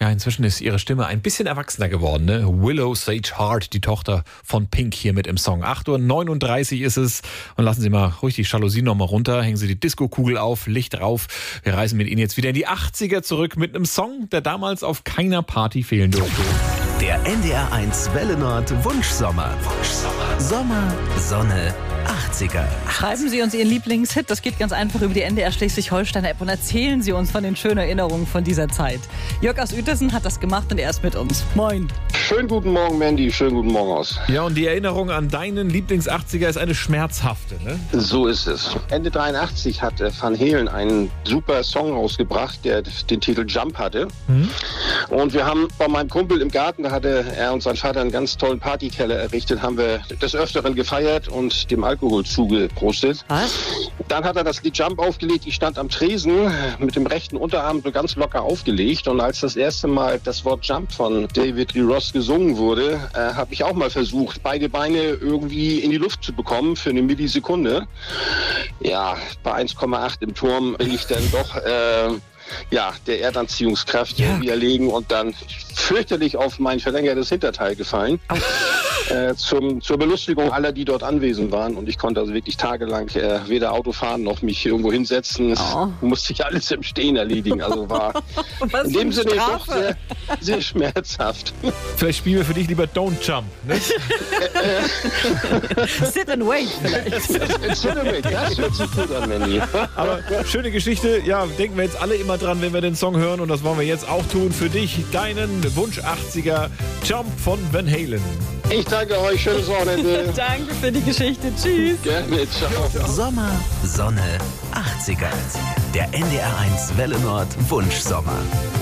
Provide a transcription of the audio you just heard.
Ja, inzwischen ist ihre Stimme ein bisschen erwachsener geworden. Ne? Willow Sage Hart, die Tochter von Pink, hier mit im Song. 8:39 Uhr ist es. Und lassen Sie mal ruhig die Jalousien noch mal runter. Hängen Sie die Disco-Kugel auf, Licht drauf. Wir reisen mit Ihnen jetzt wieder in die 80er zurück mit einem Song, der damals auf keiner Party fehlen durfte. Der NDR1 Welle Nord Wunschsommer. Sommer, Sonne, 80er. Schreiben Sie uns Ihren Lieblingshit. Das geht ganz einfach über die NDR Schleswig-Holstein-App und erzählen Sie uns von den schönen Erinnerungen von dieser Zeit. Jörg aus Uetersen hat das gemacht und er ist mit uns. Moin. Schönen guten Morgen, Mandy. Schönen guten Morgen aus. Ja, und die Erinnerung an deinen Lieblings-80er ist eine schmerzhafte, ne? So ist es. Ende 83 hat Van Halen einen super Song rausgebracht, der den Titel Jump hatte. Und wir haben bei meinem Kumpel im Garten, da hatte er und sein Vater einen ganz tollen Partykeller errichtet, haben wir des Öfteren gefeiert und dem Alkohol zugeprostet. Was? Dann hat er das Lied Jump aufgelegt. Ich stand am Tresen mit dem rechten Unterarm so ganz locker aufgelegt. Und als das erste Mal das Wort Jump von David Lee Roth gesungen wurde, habe ich auch mal versucht, beide Beine irgendwie in die Luft zu bekommen für eine Millisekunde. Ja, bei 1,8 im Turm bin ich dann doch der Erdanziehungskraft irgendwie erlegen und dann fürchterlich auf mein verlängertes Hinterteil gefallen. Zur Belustigung aller, die dort anwesend waren. Und ich konnte also wirklich tagelang weder Auto fahren noch mich irgendwo hinsetzen. Es musste ich alles im Stehen erledigen. Also war in dem Sinne doch sehr, sehr schmerzhaft. Vielleicht spielen wir für dich lieber Don't Jump, ne? Sit and wait vielleicht. Sit and wait, das hört sich gut an, Mandy. Aber schöne Geschichte. Ja, denken wir jetzt alle immer dran, wenn wir den Song hören. Und das wollen wir jetzt auch tun für dich. Deinen Wunsch 80er Jump von Van Halen. Ich danke euch. Schönes Wochenende. Danke für die Geschichte. Tschüss. Gerne. Ciao. Sommer, Sonne, 80er. Der NDR1 Welle Nord Wunschsommer.